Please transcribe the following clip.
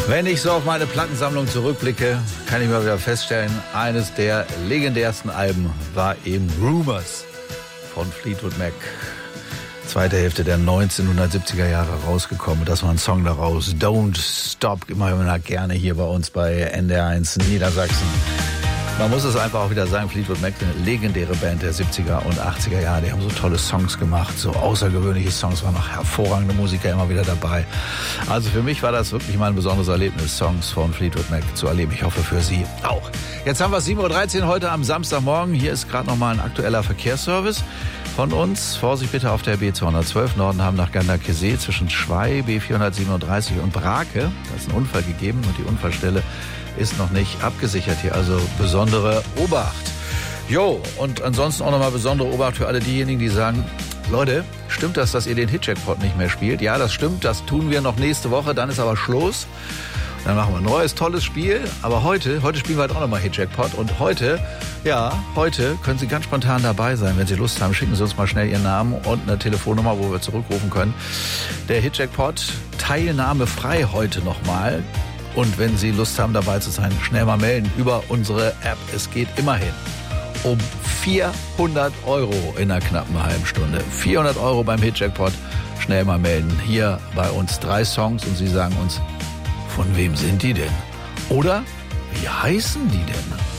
Wenn ich so auf meine Plattensammlung zurückblicke, kann ich mal wieder feststellen, eines der legendärsten Alben war eben Rumours von Fleetwood Mac. Zweite Hälfte der 1970er Jahre rausgekommen. Das war ein Song daraus. Don't Stop, immer gerne hier bei uns bei NDR1 Niedersachsen. Man muss es einfach auch wieder sagen, Fleetwood Mac, eine legendäre Band der 70er und 80er Jahre. Die haben so tolle Songs gemacht, so außergewöhnliche Songs, waren noch hervorragende Musiker immer wieder dabei. Also für mich war das wirklich mal ein besonderes Erlebnis, Songs von Fleetwood Mac zu erleben. Ich hoffe für Sie auch. Jetzt haben wir 7.13 Uhr heute am Samstagmorgen. Hier ist gerade nochmal ein aktueller Verkehrsservice von uns. Vorsicht bitte auf der B212 Norden haben nach Ganderkesee zwischen Schwei, B437 und Brake. Da ist ein Unfall gegeben und die Unfallstelle ist noch nicht abgesichert hier, also besondere Obacht. Jo, und ansonsten auch nochmal besondere Obacht für alle diejenigen, die sagen, Leute, stimmt das, dass ihr den Hit-Jackpot nicht mehr spielt? Ja, das stimmt, das tun wir noch nächste Woche, dann ist aber Schluss. Dann machen wir ein neues, tolles Spiel. Aber heute spielen wir halt auch nochmal Hit-Jackpot. Und heute können Sie ganz spontan dabei sein. Wenn Sie Lust haben, schicken Sie uns mal schnell Ihren Namen und eine Telefonnummer, wo wir zurückrufen können. Der Hit-Jackpot, Teilnahme frei heute nochmal. Und wenn Sie Lust haben, dabei zu sein, schnell mal melden über unsere App. Es geht immerhin um 400 Euro in einer knappen halben Stunde. 400 Euro beim Hit-Jackpot. Schnell mal melden. Hier bei uns 3 Songs und Sie sagen uns, von wem sind die denn? Oder wie heißen die denn?